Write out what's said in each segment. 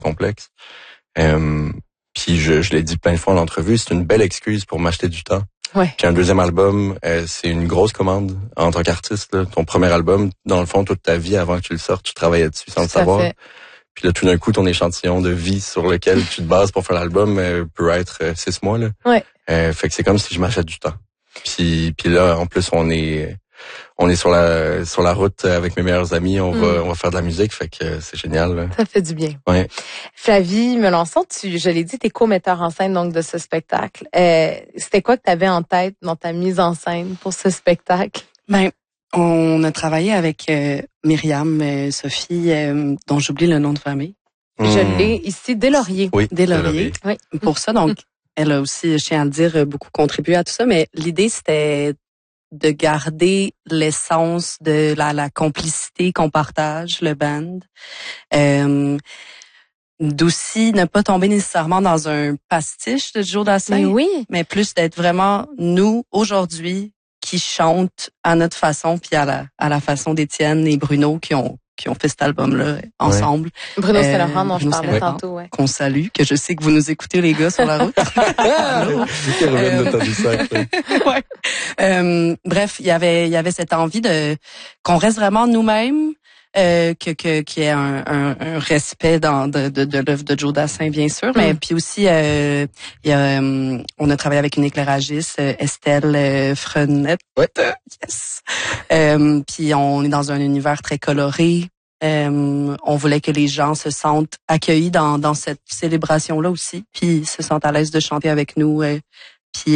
complexe. Puis je l'ai dit plein de fois en entrevue, c'est une belle excuse pour m'acheter du temps. Ouais. Puis un deuxième album, c'est une grosse commande en tant qu'artiste. Là. Ton premier album, dans le fond, toute ta vie avant que tu le sortes, tu travaillais dessus sans le savoir. Puis là, tout d'un coup, ton échantillon de vie sur lequel tu te bases pour faire l'album peut être 6 mois. Là. Ouais. Fait que c'est comme si je m'achète du temps. Puis là, en plus, on est sur la route avec mes meilleurs amis, on va faire de la musique, fait que c'est génial. Là. Ça fait du bien. Ouais. Flavie Melançon, je l'ai dit, t'es co-metteur en scène donc de ce spectacle. C'était quoi que t'avais en tête dans ta mise en scène pour ce spectacle? Ben, on a travaillé avec Myriam Sophie, dont j'oublie le nom de famille. Je l'ai ici, Deslauriers. Oui, Deslauriers. Oui. Pour ça, donc, elle a aussi, je tiens à le dire, beaucoup contribué à tout ça, mais l'idée, c'était de garder l'essence de la complicité qu'on partage, le band. D'aussi ne pas tomber nécessairement dans un pastiche de Joe Dassin, mais plus d'être vraiment nous, aujourd'hui, qui chantent à notre façon, puis à la façon d'Étienne et Bruno qui ont fait cet album-là ensemble. Bruno Saint-Laurent, dont je parlais tantôt. Ouais. Qu'on salue, que je sais que vous nous écoutez, les gars, sur la route. Bref, il y avait cette envie qu'on reste vraiment nous-mêmes, qu'il y ait un respect de l'œuvre de Joe Dassin, bien sûr, mais puis aussi on a travaillé avec une éclairagiste, Estelle Frenette. Yes. Puis on est dans un univers très coloré. On voulait que les gens se sentent accueillis dans cette célébration-là aussi, puis se sentent à l'aise de chanter avec nous. Puis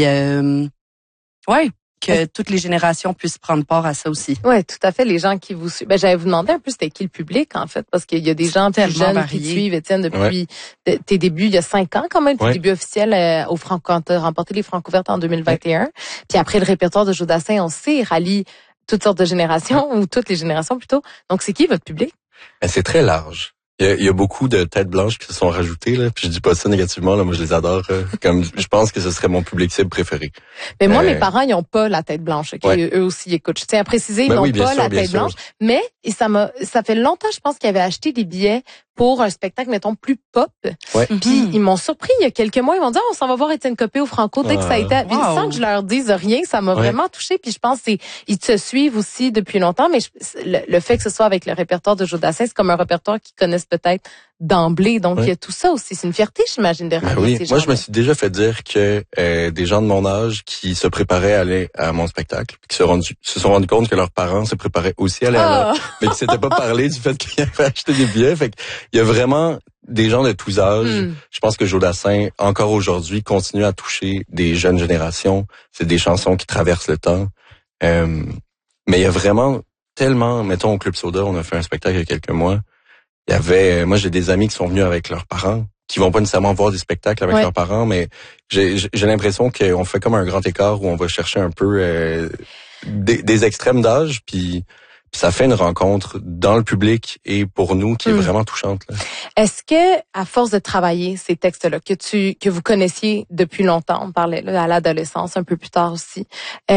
que toutes les générations puissent prendre part à ça aussi. Ouais, tout à fait. Les gens qui vous suivent. J'allais vous demander un peu c'était qui le public en fait, parce qu'il y a des gens plus jeunes qui te suivent, Étienne, depuis tes débuts il y a 5 ans quand même, tes débuts officiels quand tu as remporté les Francouvertes en 2021. Puis après le répertoire de Joe Dassin, on sait, rallie toutes sortes de générations ou toutes les générations plutôt. Donc c'est qui votre public? C'est très large. Il y a beaucoup de têtes blanches qui se sont rajoutées là, puis je dis pas ça négativement là, moi je les adore comme je pense que ce serait mon public cible préféré. Mais moi mes parents ils ont pas la tête blanche, eux aussi écoutent. Je tiens à préciser, ils n'ont pas la tête blanche, mais ça fait longtemps je pense qu'ils avaient acheté des billets pour un spectacle mettons plus pop. Puis ils m'ont surpris il y a quelques mois, ils m'ont dit on s'en va voir Étienne Copé au Franco dès que ça a été sans que je leur dise rien, ça m'a vraiment touché, puis je pense ils te suivent aussi depuis longtemps, mais le fait que ce soit avec le répertoire de Joe Dassin, c'est comme un répertoire qu'ils connaissent peut-être d'emblée, donc il y a tout ça aussi, c'est une fierté j'imagine de oui, moi je me suis déjà fait dire que des gens de mon âge qui se préparaient à aller à mon spectacle, qui se sont rendus compte que leurs parents se préparaient aussi à aller là, mais qui s'étaient pas parlé du fait qu'ils avaient acheté des billets, fait il y a vraiment des gens de tous âges. Je pense que Joe Dassin, encore aujourd'hui, continue à toucher des jeunes générations. C'est des chansons qui traversent le temps. Mais il y a vraiment tellement, mettons au Club Soda, on a fait un spectacle il y a quelques mois. Il y avait, moi j'ai des amis qui sont venus avec leurs parents, qui vont pas nécessairement voir des spectacles avec leurs parents, mais j'ai l'impression qu'on fait comme un grand écart où on va chercher un peu des extrêmes d'âge, puis ça fait une rencontre dans le public et pour nous qui est vraiment touchante. Là. Est-ce que, à force de travailler ces textes-là, que vous connaissiez depuis longtemps, on parlait là, à l'adolescence, un peu plus tard aussi,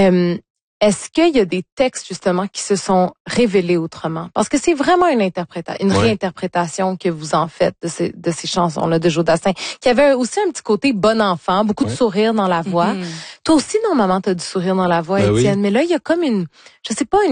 est-ce qu'il y a des textes justement qui se sont révélés autrement? Parce que c'est vraiment une réinterprétation que vous en faites de ces chansons-là de Joe Dassin, qui avait aussi un petit côté bon enfant, beaucoup de sourire dans la voix. Toi aussi, normalement, tu as du sourire dans la voix, Étienne, mais là, il y a comme je sais pas,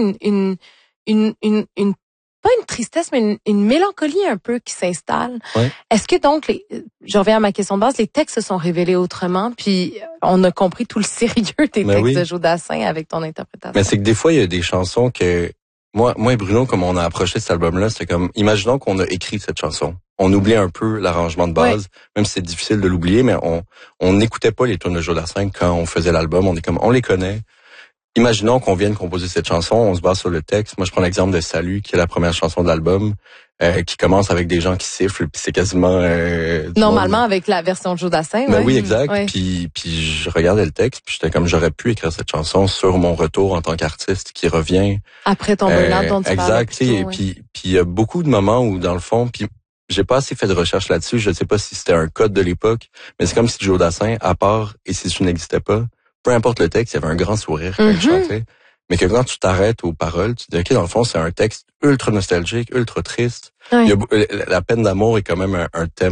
pas une tristesse, mais une mélancolie un peu qui s'installe. Est-ce que donc, je reviens à ma question de base, les textes se sont révélés autrement, puis on a compris tout le sérieux des textes de Joe Dassin avec ton interprétation? Mais c'est que des fois, il y a des chansons que moi et Bruno, comme on a approché cet album-là, c'était comme, imaginons qu'on a écrit cette chanson. On oublie un peu l'arrangement de base, même si c'est difficile de l'oublier, mais on n'écoutait pas les tunes de Joe Dassin quand on faisait l'album. On est comme, on les connaît. Imaginons qu'on vienne composer cette chanson, on se base sur le texte. Moi, je prends l'exemple de Salut, qui est la première chanson de l'album, qui commence avec des gens qui sifflent, puis c'est quasiment... Normalement, avec la version de Joe Dassin. Oui, exact. Puis je regardais le texte, puis j'étais comme, j'aurais pu écrire cette chanson sur mon retour en tant qu'artiste qui revient. Après ton burn-out dont tu parles. Exact. Puis il y a beaucoup de moments où, dans le fond, puis j'ai pas assez fait de recherche là-dessus, je sais pas si c'était un code de l'époque, mais c'est comme si Joe Dassin, à part « Et si tu n'existais pas », peu importe le texte, il y avait un grand sourire quand il chantait. Mais que quand tu t'arrêtes aux paroles, tu te dis, OK, dans le fond, c'est un texte ultra nostalgique, ultra triste. La peine d'amour est quand même un thème